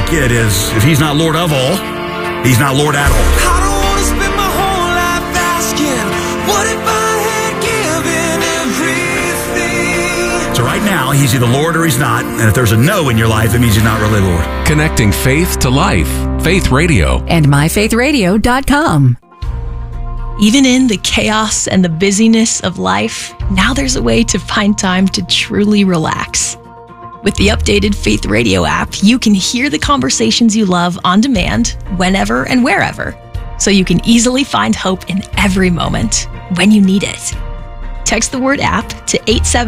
it is, if he's not Lord of all, he's not Lord at all. I don't want to spend my whole life asking, what if I had given everything? So right now, he's either Lord or he's not. And if there's a no in your life, it means he's not really Lord. Connecting faith to life. Faith Radio. And myfaithradio.com. Even in the chaos and the busyness of life, now there's a way to find time to truly relax. With the updated Faith Radio app, you can hear the conversations you love on demand, whenever and wherever, so you can easily find hope in every moment when you need it. Text the word app to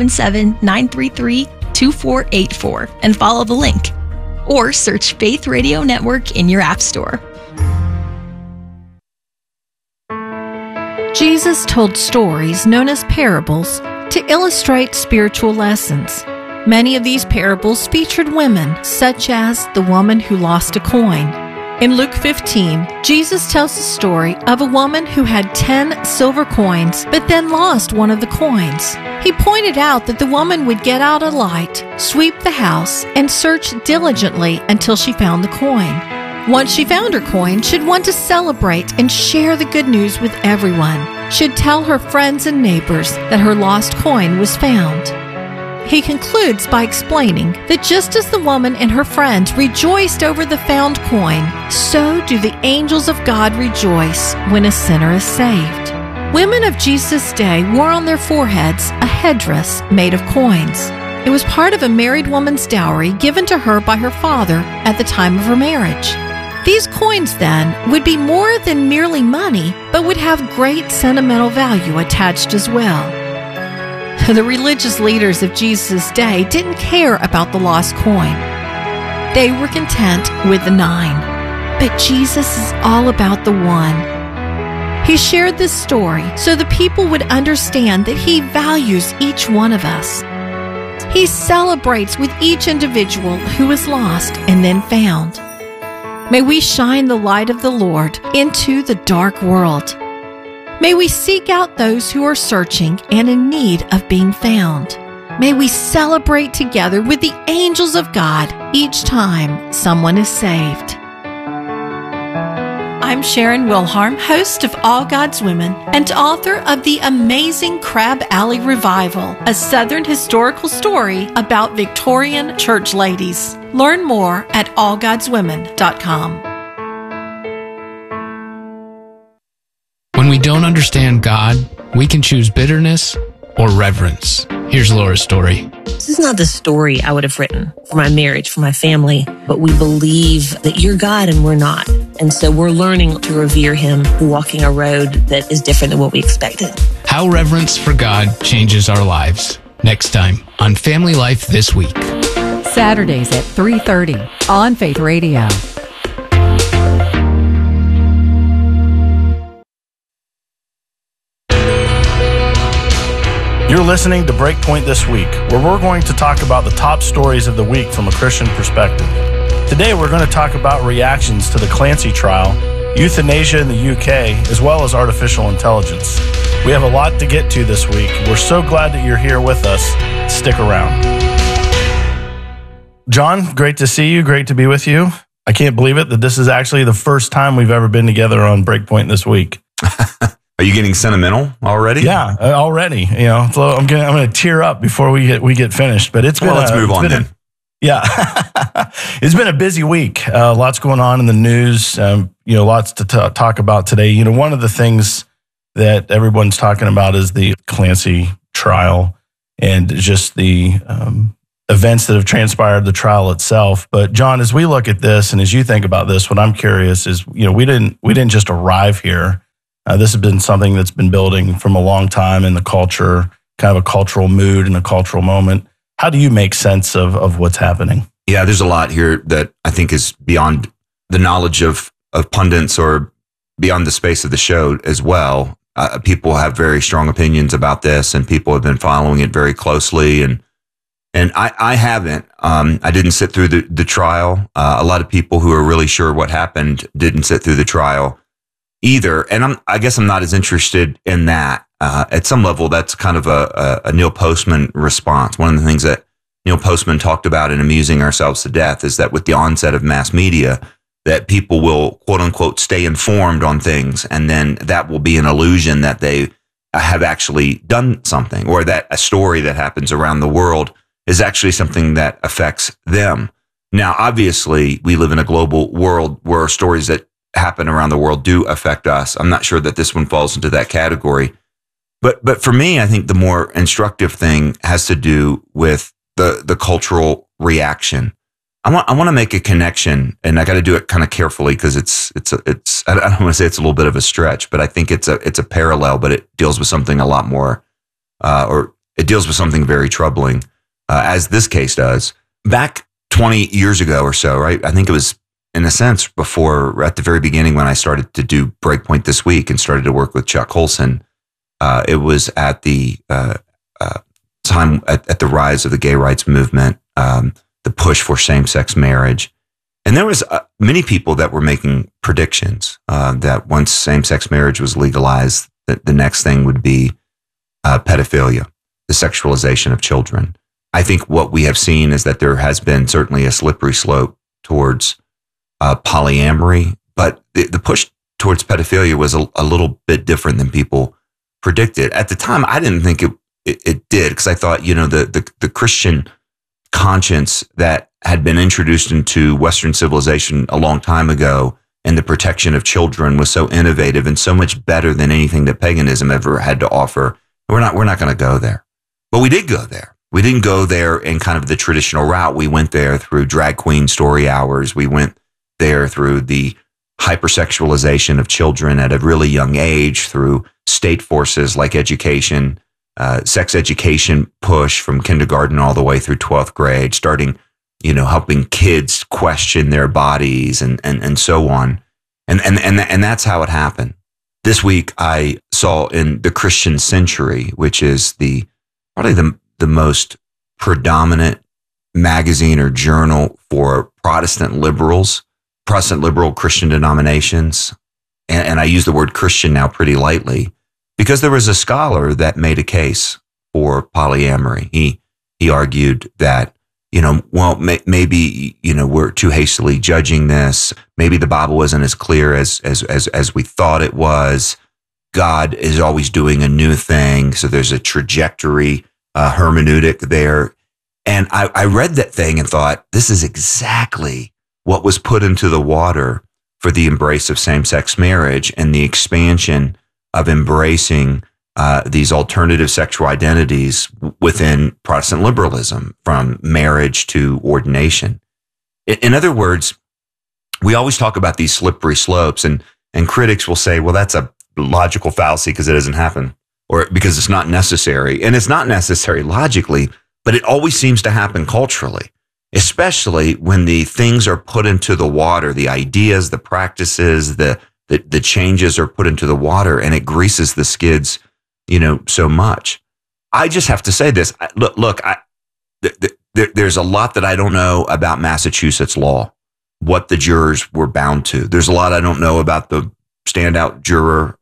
877-933-2484 and follow the link. Or search Faith Radio Network in your app store. Jesus told stories known as parables to illustrate spiritual lessons. Many of these parables featured women, such as the woman who lost a coin. In Luke 15, Jesus tells the story of a woman who had 10 silver coins, but then lost one of the coins. He pointed out that the woman would get out a light, sweep the house, and search diligently until she found the coin. Once she found her coin, she'd want to celebrate and share the good news with everyone. She'd tell her friends and neighbors that her lost coin was found. He concludes by explaining that just as the woman and her friends rejoiced over the found coin, so do the angels of God rejoice when a sinner is saved. Women of Jesus' day wore on their foreheads a headdress made of coins. It was part of a married woman's dowry given to her by her father at the time of her marriage. These coins, then, would be more than merely money, but would have great sentimental value attached as well. The religious leaders of Jesus' day didn't care about the lost coin. They were content with the 9. But Jesus is all about the 1. He shared this story so the people would understand that He values each one of us. He celebrates with each individual who is lost and then found. May we shine the light of the Lord into the dark world. May we seek out those who are searching and in need of being found. May we celebrate together with the angels of God each time someone is saved. I'm Sharon Wilharm, host of All God's Women and author of The Amazing Crab Alley Revival, a Southern historical story about Victorian church ladies. Learn more at allgodswomen.com. When we don't understand God, we can choose bitterness or reverence. Here's Laura's story. This is not the story I would have written for my marriage, for my family, but we believe that you're God and we're not. And so we're learning to revere Him, walking a road that is different than what we expected. How reverence for God changes our lives. Next time on Family Life This Week. Saturdays at 3:30 on Faith Radio. You're listening to Breakpoint This Week, where we're going to talk about the top stories of the week from a Christian perspective. Today, we're going to talk about reactions to the Clancy trial, euthanasia in the UK, as well as artificial intelligence. We have a lot to get to this week. We're so glad that you're here with us. Stick around. John, great to see you. Great to be with you. I can't believe it that this is actually the first time we've ever been together on Breakpoint This Week. Are you getting sentimental already? Yeah, already. You know, so I'm gonna tear up before we get finished. But it's been. Well, let's move on then. It's been a busy week. Lots going on in the news. Lots to talk about today. One of the things that everyone's talking about is the Clancy trial and just the events that have transpired, the trial itself. But John, as we look at this and as you think about this, what I'm curious is, we didn't just arrive here. This has been something that's been building from a long time in the culture, kind of a cultural mood and a cultural moment. How do you make sense of what's happening? Yeah, there's a lot here that I think is beyond the knowledge of pundits or beyond the space of the show as well. People have very strong opinions about this, and people have been following it very closely. And I haven't. I didn't sit through the trial. A lot of people who are really sure what happened didn't sit through the trial either. And I guess I'm not as interested in that. At some level, that's kind of a Neil Postman response. One of the things that Neil Postman talked about in Amusing Ourselves to Death is that with the onset of mass media, that people will, quote unquote, stay informed on things. And then that will be an illusion that they have actually done something, or that a story that happens around the world is actually something that affects them. Now, obviously, we live in a global world where stories that happen around the world do affect us. I'm not sure that this one falls into that category. But for me, I think the more instructive thing has to do with the cultural reaction. I want to make a connection, and I got to do it kind of carefully because it's I don't want to say it's a little bit of a stretch, but I think it's a parallel, but it deals with something a lot more, or it deals with something very troubling, as this case does. Back 20 years ago or so, right? I think it was, in a sense, before, at the very beginning when I started to do Breakpoint This Week and started to work with Chuck Colson. It was at the time at the rise of the gay rights movement, the push for same-sex marriage. And there was many people that were making predictions that once same-sex marriage was legalized, that the next thing would be pedophilia, the sexualization of children. I think what we have seen is that there has been certainly a slippery slope towards polyamory, but the push towards pedophilia was a little bit different than people predicted. At the time, I didn't think it did, because I thought, the Christian conscience that had been introduced into Western civilization a long time ago and the protection of children was so innovative and so much better than anything that paganism ever had to offer. We're not going to go there. But we did go there. We didn't go there in kind of the traditional route. We went there through drag queen story hours. We went there through the hypersexualization of children at a really young age, through state forces like education, sex education push from kindergarten all the way through 12th grade, starting, helping kids question their bodies and so on. And that's how it happened. This week I saw in the Christian Century, which is probably the most predominant magazine or journal for Protestant liberal Christian denominations. And I use the word Christian now pretty lightly, because there was a scholar that made a case for polyamory. He argued that, maybe, we're too hastily judging this. Maybe the Bible isn't as clear as we thought it was. God is always doing a new thing. So there's a trajectory, hermeneutic there. And I read that thing and thought, this is exactly what was put into the water for the embrace of same-sex marriage and the expansion of embracing these alternative sexual identities within Protestant liberalism, from marriage to ordination. In other words, we always talk about these slippery slopes, and critics will say, well, that's a logical fallacy because it doesn't happen, or because it's not necessary. And it's not necessary logically, but it always seems to happen culturally, especially when the things are put into the water, the ideas, the practices, the changes are put into the water, and it greases the skids, so much. I just have to say this. Look, there's a lot that I don't know about Massachusetts law, what the jurors were bound to. There's a lot I don't know about the standout juror.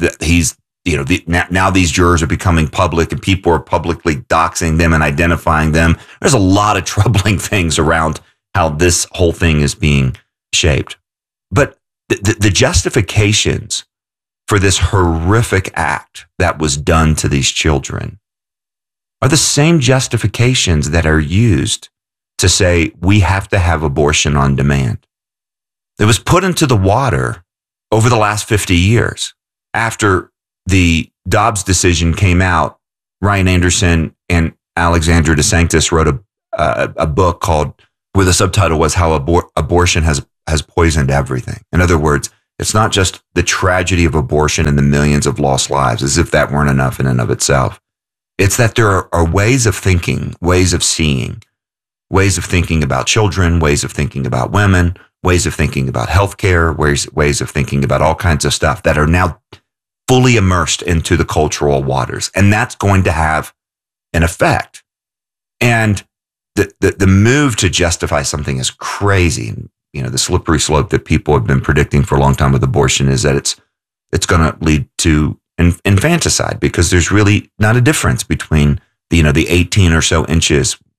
Now these jurors are becoming public, and people are publicly doxing them and identifying them. There's a lot of troubling things around how this whole thing is being shaped. But the justifications for this horrific act that was done to these children are the same justifications that are used to say we have to have abortion on demand. It was put into the water over the last 50 years. After the Dobbs decision came out, Ryan Anderson and Alexandra DeSanctis wrote a book called, where the subtitle was How Abortion Has Poisoned Everything. In other words, it's not just the tragedy of abortion and the millions of lost lives, as if that weren't enough in and of itself. It's that there are ways of thinking, ways of seeing, ways of thinking about children, ways of thinking about women, ways of thinking about healthcare, ways of thinking about all kinds of stuff that are now fully immersed into the cultural waters. And that's going to have an effect. And the move to justify something is crazy. The slippery slope that people have been predicting for a long time with abortion is that it's going to lead to infanticide, because there's really not a difference between the 18 or so inches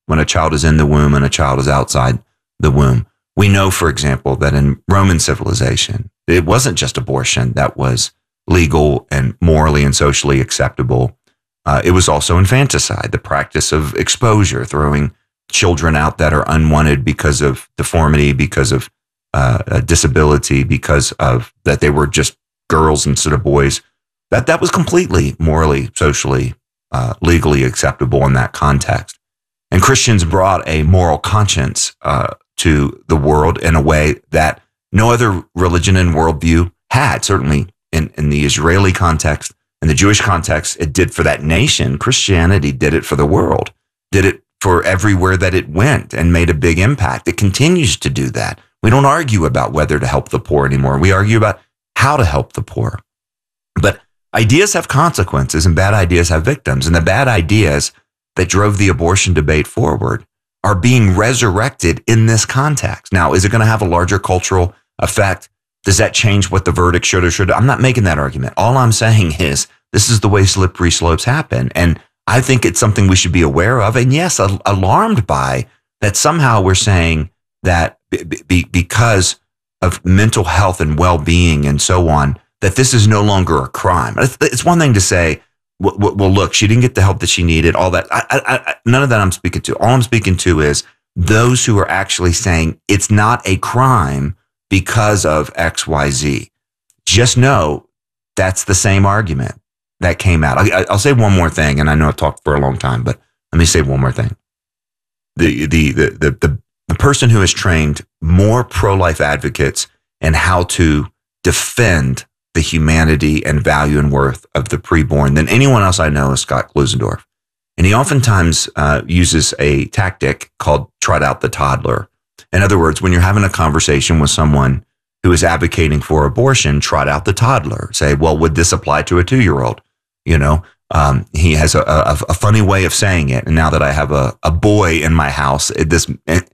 when a child is in the womb and a child is outside the womb. We know, for example, that in Roman civilization, it wasn't just abortion that was legal and morally and socially acceptable. It was also infanticide, the practice of exposure, throwing children out that are unwanted because of deformity, because of disability, because of that they were just girls instead of boys. That was completely morally, socially, legally acceptable in that context. And Christians brought a moral conscience to the world in a way that no other religion and worldview had. Certainly in the Israeli context, in the Jewish context, it did for that nation. Christianity did it for the world, did it for everywhere that it went, and made a big impact. It continues to do that. We don't argue about whether to help the poor anymore. We argue about how to help the poor. But ideas have consequences, and bad ideas have victims. And the bad ideas that drove the abortion debate forward are being resurrected in this context. Now, is it going to have a larger cultural effect? Does that change what the verdict should or should? I'm not making that argument. All I'm saying is this is the way slippery slopes happen. And I think it's something we should be aware of. And yes, alarmed by that somehow we're saying that because of mental health and well-being and so on, that this is no longer a crime. It's one thing to say, well, look, she didn't get the help that she needed, all that. None of that I'm speaking to. All I'm speaking to is those who are actually saying it's not a crime because of X, Y, Z. Just know that's the same argument that came out. I'll say one more thing, and I know I've talked for a long time, but let me say one more thing. The person who has trained more pro-life advocates in how to defend the humanity and value and worth of the preborn than anyone else I know is Scott Klusendorf. And he oftentimes uses a tactic called trot out the toddler. In other words, when you're having a conversation with someone who is advocating for abortion, trot out the toddler. Say, well, would this apply to a 2-year-old? You know, he has a funny way of saying it. And now that I have a boy in my house, this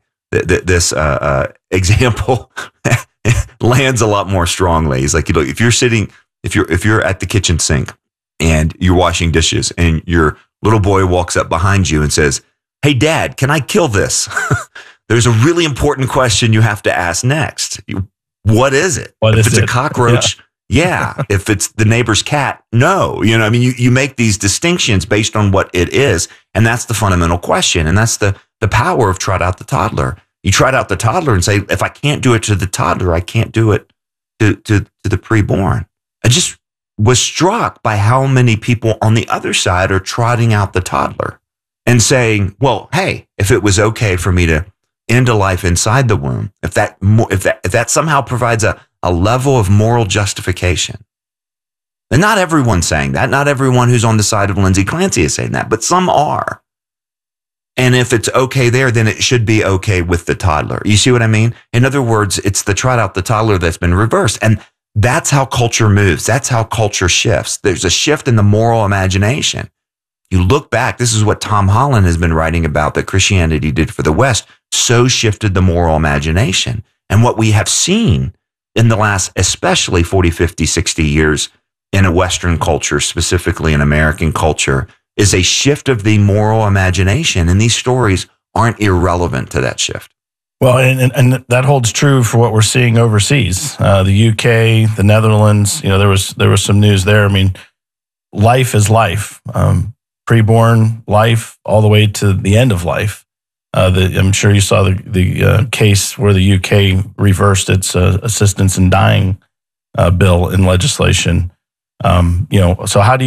example lands a lot more strongly. He's like, you know, if you're at the kitchen sink and you're washing dishes and your little boy walks up behind you and says, "Hey, Dad, can I kill this?" There's a really important question you have to ask next. What is it? If it's a cockroach, yeah. If it's the neighbor's cat, no. You know, I mean, you make these distinctions based on what it is, and that's the fundamental question, and that's the power of trot out the toddler. You trot out the toddler and say, if I can't do it to the toddler, I can't do it to the preborn. I just was struck by how many people on the other side are trotting out the toddler and saying, well, hey, if it was okay for me to end a life inside the womb, if that somehow provides a level of moral justification. And not everyone's saying that. Not everyone who's on the side of Lindsay Clancy is saying that, but some are. And if it's okay there, then it should be okay with the toddler. You see what I mean? In other words, it's the trot out the toddler that's been reversed. And that's how culture moves. That's how culture shifts. There's a shift in the moral imagination. You look back, this is what Tom Holland has been writing about that Christianity did for the West. So shifted the moral imagination. And what we have seen in the last, especially 40, 50, 60 years in a Western culture, specifically in American culture, is a shift of the moral imagination. And these stories aren't irrelevant to that shift. Well, and that holds true for what we're seeing overseas. The UK, the Netherlands, you know, there was some news there. I mean, life is life. Preborn life all the way to the end of life. I'm sure you saw the case where the UK reversed its assistance in dying bill in legislation. You know, so how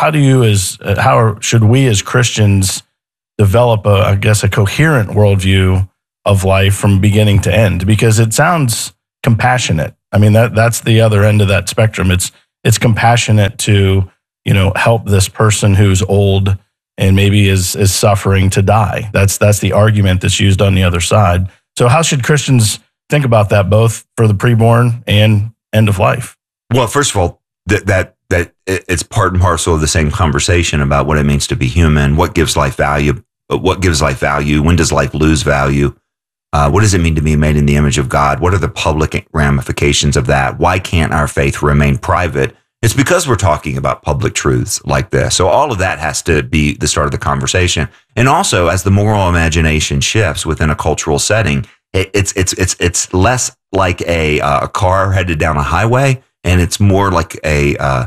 should we as Christians develop a coherent worldview of life from beginning to end? Because it sounds compassionate. I mean, that's the other end of that spectrum. It's compassionate to, you know, help this person who's old and maybe is suffering to die. That's the argument that's used on the other side. So how should Christians think about that, both for the preborn and end of life? Well, first of all, that it's part and parcel of the same conversation about what it means to be human. What gives life value? What gives life value? When does life lose value? What does it mean to be made in the image of God? What are the public ramifications of that? Why can't our faith remain private It's because we're talking about public truths like this. So all of that has to be the start of the conversation. And also, as the moral imagination shifts within a cultural setting, it's less like a car headed down a highway, and it's more like a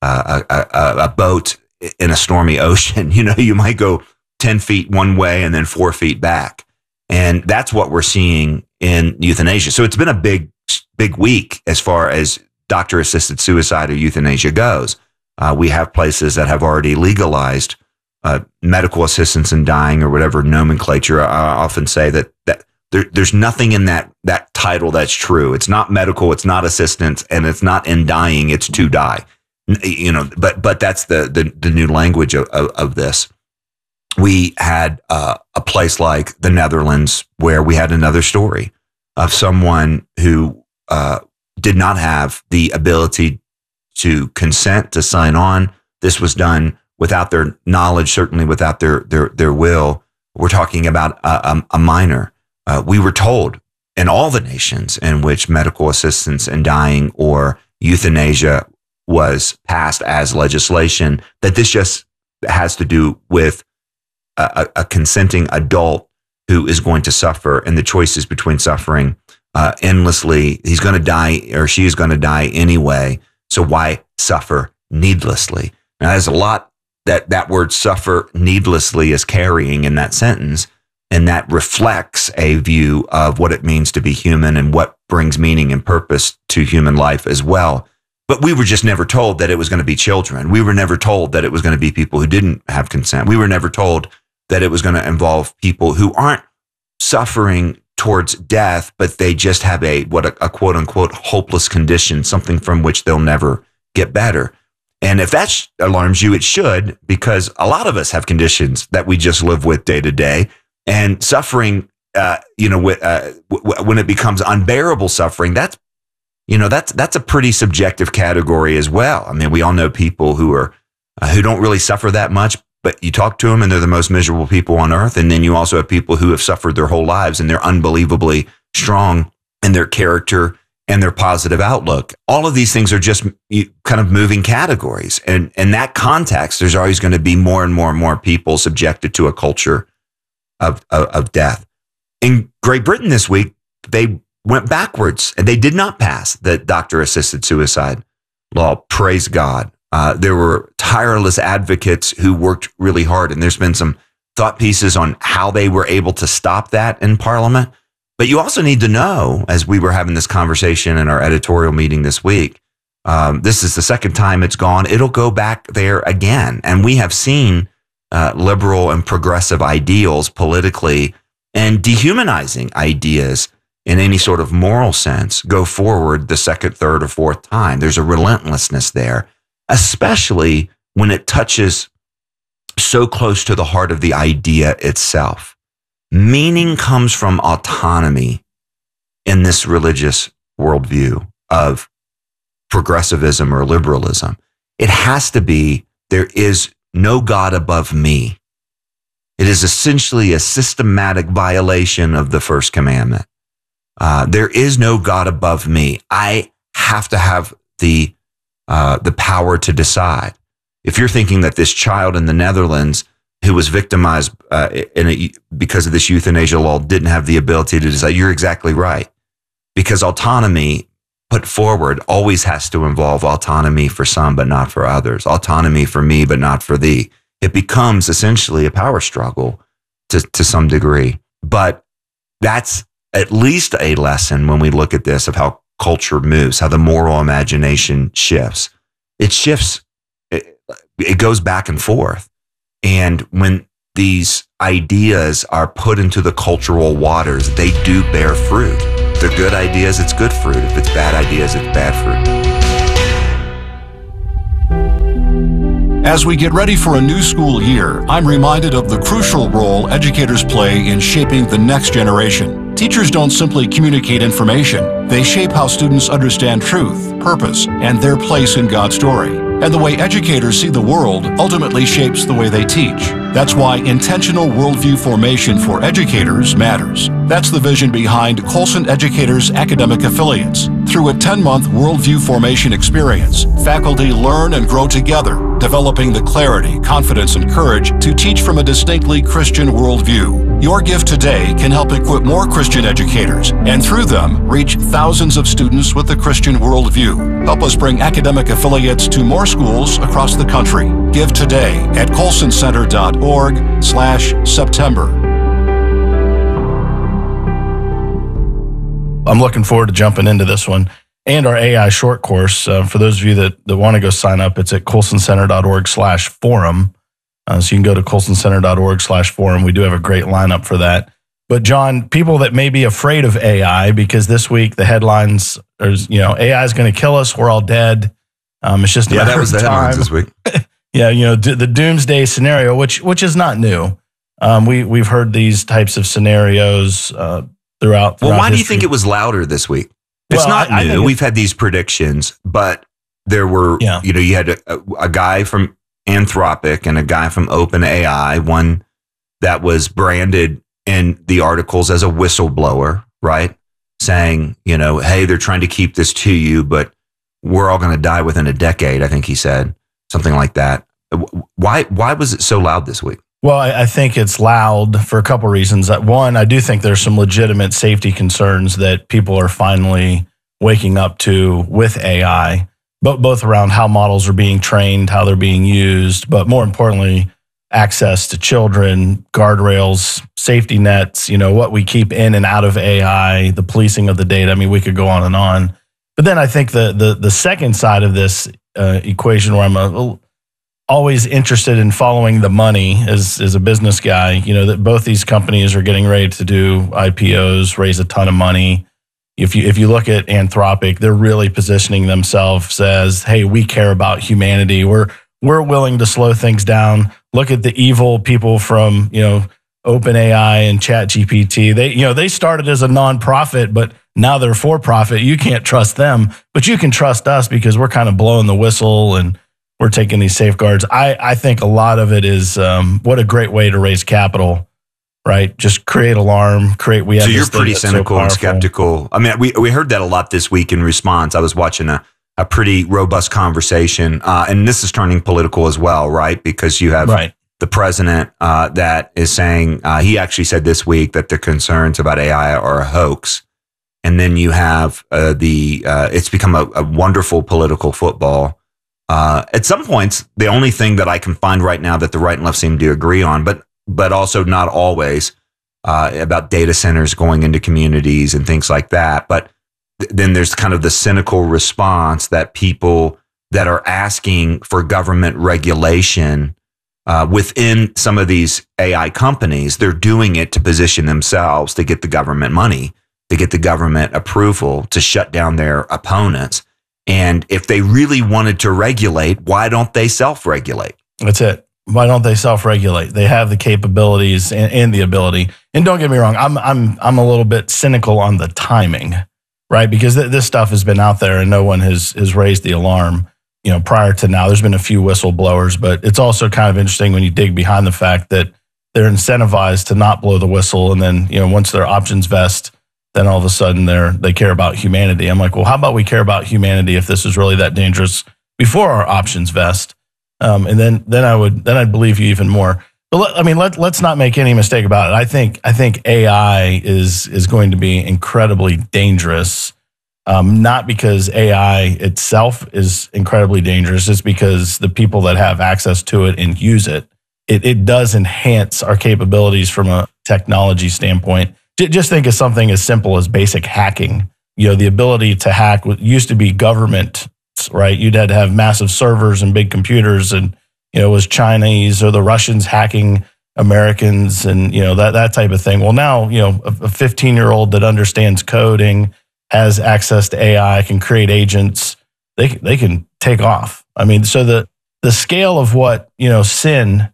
boat in a stormy ocean. You know, you might go 10 feet one way and then 4 feet back. And that's what we're seeing in euthanasia. So it's been a big week as far as doctor-assisted suicide or euthanasia goes. We have places that have already legalized medical assistance in dying, or whatever nomenclature. I often say that there's nothing in that title that's true. It's not medical, it's not assistance, and it's not in dying, it's to die. You know, but that's the new language of this. We had a place like the Netherlands where we had another story of someone who did not have the ability to consent, to sign on. This was done without their knowledge, certainly without their will. We're talking about a minor. We were told in all the nations in which medical assistance in dying or euthanasia was passed as legislation that this just has to do with a consenting adult who is going to suffer, and the choices between suffering endlessly. He's going to die, or she is going to die anyway. So why suffer needlessly? Now, there's a lot that word "suffer needlessly" is carrying in that sentence, and that reflects a view of what it means to be human and what brings meaning and purpose to human life as well. But we were just never told that it was going to be children. We were never told that it was going to be people who didn't have consent. We were never told that it was going to involve people who aren't suffering towards death, but they just have a quote unquote hopeless condition, something from which they'll never get better. And if that alarms you, it should, because a lot of us have conditions that we just live with day to day, and suffering, when it becomes unbearable suffering, that's a pretty subjective category as well. I mean, we all know people who don't really suffer that much, but you talk to them and they're the most miserable people on earth. And then you also have people who have suffered their whole lives and they're unbelievably strong in their character and their positive outlook. All of these things are just kind of moving categories. And in that context, there's always going to be more and more and more people subjected to a culture of death. In Great Britain this week, they went backwards and they did not pass the doctor-assisted suicide law. Praise God. There were tireless advocates who worked really hard, and there's been some thought pieces on how they were able to stop that in Parliament. But you also need to know, as we were having this conversation in our editorial meeting this week, this is the second time it's gone. It'll go back there again. And we have seen liberal and progressive ideals politically and dehumanizing ideas in any sort of moral sense go forward the second, third, or fourth time. There's a relentlessness there, especially when it touches so close to the heart of the idea itself. Meaning comes from autonomy in this religious worldview of progressivism or liberalism. It has to be, there is no God above me. It is essentially a systematic violation of the first commandment. There is no God above me. I have to have the power to decide. If you're thinking that this child in the Netherlands who was victimized because of this euthanasia law didn't have the ability to decide, you're exactly right. Because autonomy put forward always has to involve autonomy for some, but not for others. Autonomy for me, but not for thee. It becomes essentially a power struggle to some degree. But that's at least a lesson when we look at this of how culture moves, how the moral imagination shifts. It shifts, it goes back and forth. And when these ideas are put into the cultural waters, they do bear fruit. If they're good ideas, it's good fruit. If it's bad ideas, it's bad fruit. As we get ready for a new school year, I'm reminded of the crucial role educators play in shaping the next generation. Teachers don't simply communicate information. They shape how students understand truth, purpose, and their place in God's story. And the way educators see the world ultimately shapes the way they teach. That's why intentional worldview formation for educators matters. That's the vision behind Colson Educators Academic Affiliates. Through a 10-month worldview formation experience, faculty learn and grow together, developing the clarity, confidence, and courage to teach from a distinctly Christian worldview. Your gift today can help equip more Christian educators, and through them, reach thousands of students with the Christian worldview. Help us bring academic affiliates to more schools across the country. Give today at colsoncenter.org/September. I'm looking forward to jumping into this one and our AI short course. For those of you that want to go sign up, it's at colsoncenter.org/forum. So you can go to colsoncenter.org/forum. We do have a great lineup for that. But John, people that may be afraid of AI, because this week the headlines are, AI is going to kill us. We're all dead. It's just a matter that was the headlines this week. The doomsday scenario, which is not new. We've heard these types of scenarios throughout. Well, why history. do you think it was louder this week? It's not new. We've had these predictions, but there were, you had a guy from Anthropic and a guy from OpenAI, one that was branded in the articles as a whistleblower, right? Saying, hey, they're trying to keep this to you, but we're all going to die within a decade, I think he said, something like that. Why was it so loud this week? Well, I think it's loud for a couple of reasons. One, I do think there's some legitimate safety concerns that people are finally waking up to with AI, but both around how models are being trained, how they're being used, but more importantly, access to children, guardrails, safety nets, what we keep in and out of AI, the policing of the data. I mean, we could go on and on. But then I think the second side of this equation, where I'm always interested in following the money as a business guy, that both these companies are getting ready to do IPOs, raise a ton of money. If you look at Anthropic, they're really positioning themselves as, hey, we care about humanity. We're willing to slow things down. Look at the evil people from, OpenAI and ChatGPT. They started as a nonprofit, but now they're for profit. You can't trust them, but you can trust us because we're kind of blowing the whistle and we're taking these safeguards. I think a lot of it is what a great way to raise capital, right? Just create alarm, So you're pretty cynical and skeptical. I mean, we heard that a lot this week in response. I was watching a pretty robust conversation, and this is turning political as well, right? Because you have the president that is saying, he actually said this week that the concerns about AI are a hoax. And then you have it's become a wonderful political football. At some points, the only thing that I can find right now that the right and left seem to agree on, but also not always, about data centers going into communities and things like that. But then there's kind of the cynical response that people that are asking for government regulation within some of these AI companies, they're doing it to position themselves to get the government money, to get the government approval, to shut down their opponents. And if they really wanted to regulate, why don't they self-regulate? That's it. Why don't they self-regulate? They have the capabilities and the ability. And don't get me wrong, I'm a little bit cynical on the timing, right? Because this stuff has been out there and no one has raised the alarm. Prior to now, there's been a few whistleblowers, but it's also kind of interesting when you dig behind the fact that they're incentivized to not blow the whistle, and then once their options vest, then all of a sudden they care about humanity. I'm like, well, how about we care about humanity if this is really that dangerous before our options vest? And then I'd believe you even more. But let's not make any mistake about it. I think AI is going to be incredibly dangerous. Not because AI itself is incredibly dangerous, it's because the people that have access to it and use it, it does enhance our capabilities from a technology standpoint. Just think of something as simple as basic hacking. The ability to hack used to be government, right? You'd had to have massive servers and big computers, and it was Chinese or the Russians hacking Americans and that type of thing. Well, now a 15-year-old that understands coding, has access to AI, can create agents, they can take off. So the scale of what sin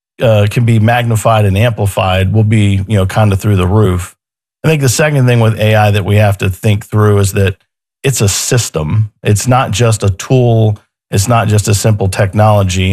can be magnified and amplified will be kind of through the roof. I think the second thing with AI that we have to think through is that it's a system. It's not just a tool. It's not just a simple technology.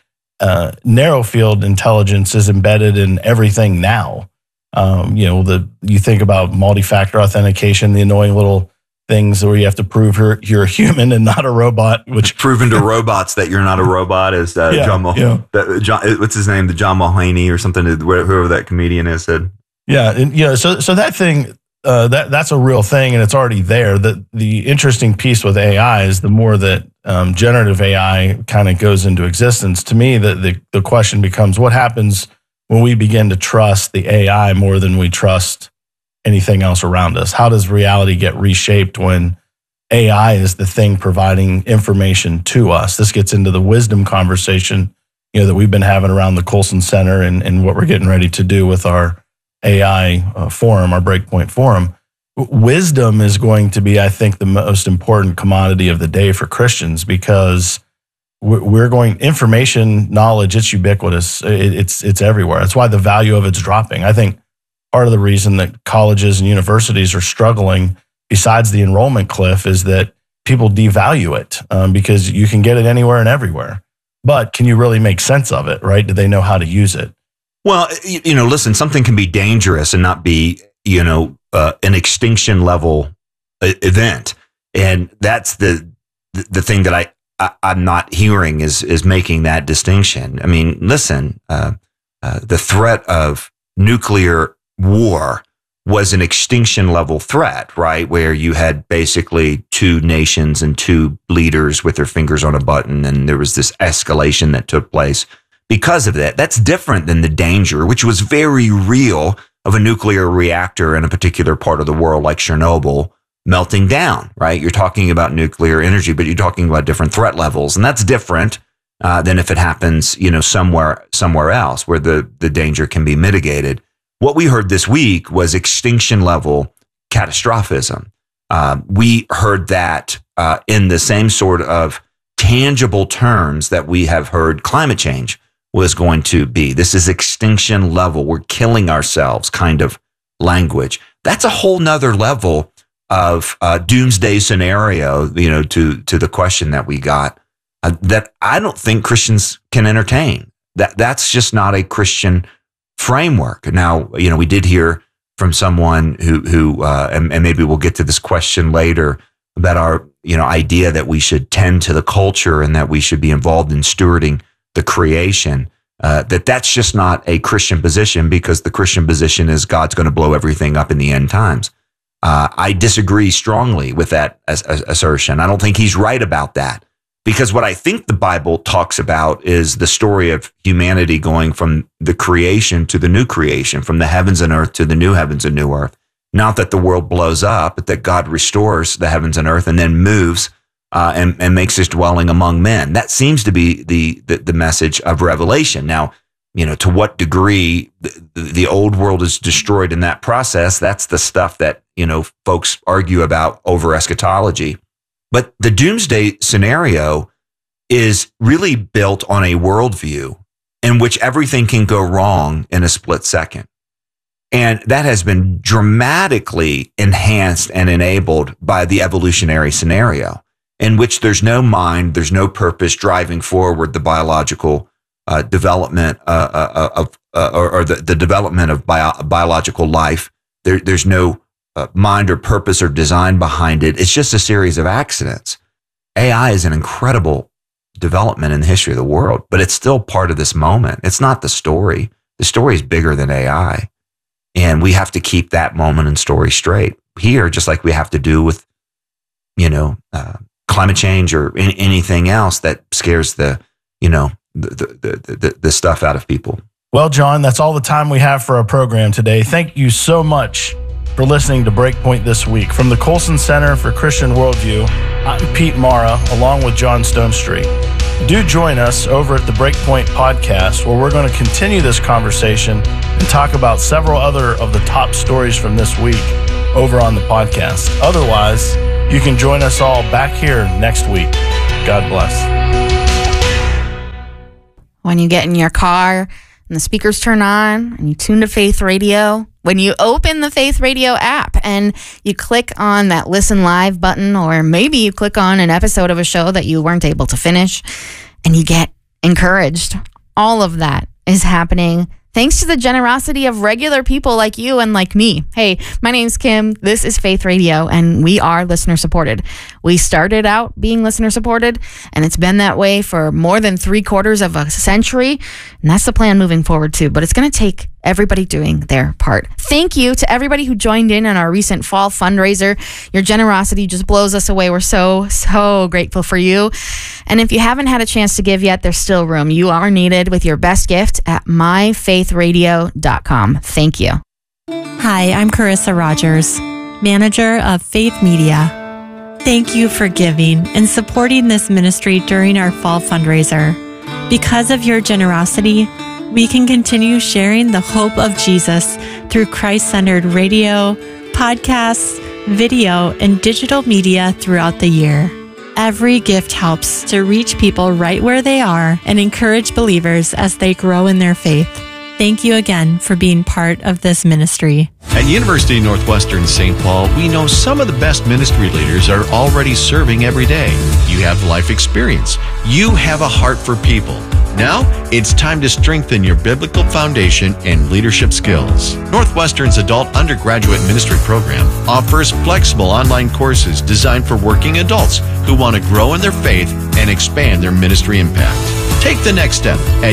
Narrow field intelligence is embedded in everything now. You think about multi-factor authentication, the annoying little things where you have to prove you're a human and not a robot. Which proven to robots that you're not a robot is John what's his name? The John Mulvaney or something. Whoever that comedian is said. Yeah, and so that thing that's a real thing, and it's already there. The interesting piece with AI is the more that generative AI kind of goes into existence. To me, the question becomes, what happens when we begin to trust the AI more than we trust anything else around us? How does reality get reshaped when AI is the thing providing information to us? This gets into the wisdom conversation, that we've been having around the Colson Center and what we're getting ready to do with our AI forum, our Breakpoint forum. Wisdom is going to be, I think, the most important commodity of the day for Christians, because information, knowledge, it's ubiquitous. It's everywhere. That's why the value of it's dropping. I think part of the reason that colleges and universities are struggling, besides the enrollment cliff, is that people devalue it because you can get it anywhere and everywhere. But can you really make sense of it, right? Do they know how to use it? Well, listen, something can be dangerous and not be, an extinction level event. And that's the thing that I'm not hearing is making that distinction. I mean, listen, the threat of nuclear war was an extinction level threat, right? Where you had basically two nations and two leaders with their fingers on a button, and there was this escalation that took place because of that. That's different than the danger, which was very real, of a nuclear reactor in a particular part of the world like Chernobyl melting down, right? You're talking about nuclear energy, but you're talking about different threat levels. And that's different than if it happens, somewhere else where the danger can be mitigated. What we heard this week was extinction level catastrophism. We heard that in the same sort of tangible terms that we have heard climate change was going to be. This is extinction level. We're killing ourselves kind of language. That's a whole nother level of doomsday scenario, to the question that we got that I don't think Christians can entertain. That's just not a Christian framework. Now, we did hear from someone who and maybe we'll get to this question later about our, idea that we should tend to the culture and that we should be involved in stewarding the creation, that's just not a Christian position, because the Christian position is God's going to blow everything up in the end times. I disagree strongly with that assertion. I don't think he's right about that, because what I think the Bible talks about is the story of humanity going from the creation to the new creation, from the heavens and earth to the new heavens and new earth. Not that the world blows up, but that God restores the heavens and earth and then moves and makes his dwelling among men. That seems to be the message of Revelation. Now, to what degree the old world is destroyed in that process, that's the stuff that, folks argue about over eschatology. But the doomsday scenario is really built on a worldview in which everything can go wrong in a split second. And that has been dramatically enhanced and enabled by the evolutionary scenario, in which there's no mind, there's no purpose driving forward the biological development or the development of biological life. There's no mind or purpose or design behind it. It's just a series of accidents. AI is an incredible development in the history of the world, but it's still part of this moment. It's not the story. The story is bigger than AI. And we have to keep that moment and story straight here, just like we have to do with, climate change or anything else that scares the stuff out of people. Well, John, that's all the time we have for our program today. Thank you so much for listening to Breakpoint this week. From the Colson Center for Christian Worldview, I'm Pete Mara, along with John Stonestreet. Do join us over at the Breakpoint podcast, where we're going to continue this conversation and talk about several other of the top stories from this week over on the podcast. Otherwise, you can join us all back here next week. God bless. When you get in your car and the speakers turn on and you tune to Faith Radio, when you open the Faith Radio app and you click on that listen live button, or maybe you click on an episode of a show that you weren't able to finish and you get encouraged, all of that is happening Thanks to the generosity of regular people like you and like me. Hey, my name's Kim. This is Faith Radio, and we are listener supported. We started out being listener supported, and it's been that way for more than 3/4 of a century. And that's the plan moving forward, too. But it's going to take everybody doing their part. Thank you to everybody who joined in on our recent fall fundraiser. Your generosity just blows us away. We're so grateful for you. And if you haven't had a chance to give yet, there's still room. You are needed with your best gift at myfaithradio.com. Thank you. Hi, I'm Carissa Rogers, manager of Faith Media. Thank you for giving and supporting this ministry during our fall fundraiser. Because of your generosity, we can continue sharing the hope of Jesus through Christ-centered radio, podcasts, video, and digital media throughout the year. Every gift helps to reach people right where they are and encourage believers as they grow in their faith. Thank you again for being part of this ministry. At University of Northwestern St. Paul, we know some of the best ministry leaders are already serving every day. You have life experience. You have a heart for people. Now, it's time to strengthen your biblical foundation and leadership skills. Northwestern's adult undergraduate ministry program offers flexible online courses designed for working adults who want to grow in their faith and expand their ministry impact. Take the next step at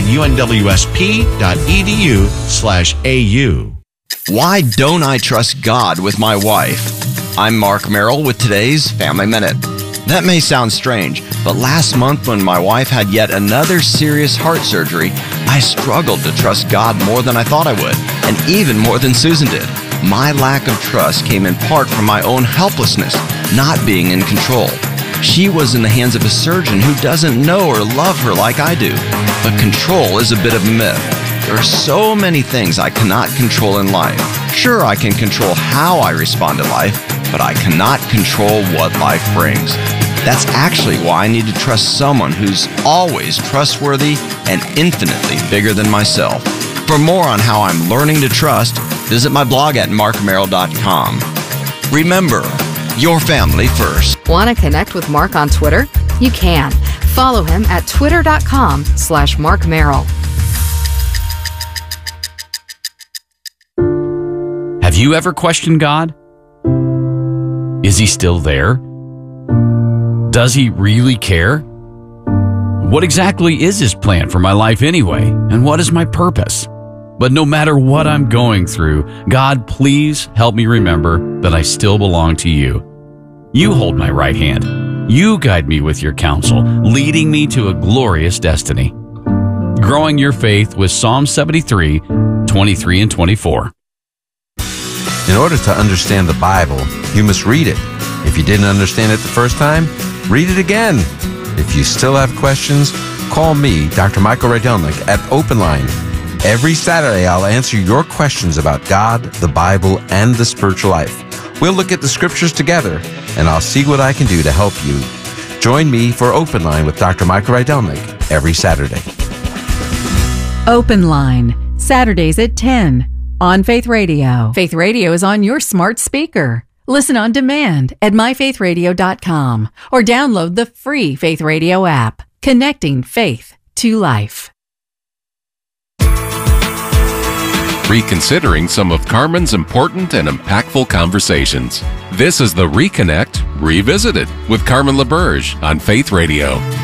unwsp.edu/AU. Why don't I trust God with my wife? I'm Mark Merrill with today's Family Minute. That may sound strange, but last month when my wife had yet another serious heart surgery, I struggled to trust God more than I thought I would, and even more than Susan did. My lack of trust came in part from my own helplessness, not being in control. She was in the hands of a surgeon who doesn't know or love her like I do. But control is a bit of a myth. There are so many things I cannot control in life. Sure, I can control how I respond to life, but I cannot control what life brings. That's actually why I need to trust someone who's always trustworthy and infinitely bigger than myself. For more on how I'm learning to trust, visit my blog at markmerrill.com. Remember, your family first. Want to connect with Mark on Twitter? You can. Follow him at twitter.com/markmerrill. Have you ever questioned God? Is he still there? Does he really care? What exactly is his plan for my life anyway? And what is my purpose? But no matter what I'm going through, God, please help me remember that I still belong to you. You hold my right hand. You guide me with your counsel, leading me to a glorious destiny. Growing your faith with Psalm 73, 23 and 24. In order to understand the Bible, you must read it. If you didn't understand it the first time, read it again. If you still have questions, call me, Dr. Michael Rydelnik, at Open Line. Every Saturday, I'll answer your questions about God, the Bible, and the spiritual life. We'll look at the scriptures together, and I'll see what I can do to help you. Join me for Open Line with Dr. Michael Rydelnik every Saturday. Open Line, Saturdays at 10 on Faith Radio. Faith Radio is on your smart speaker. Listen on demand at myfaithradio.com or download the free Faith Radio app, connecting faith to life. Reconsidering some of Carmen's important and impactful conversations. This is the Reconnect Revisited with Carmen LaBerge on Faith Radio.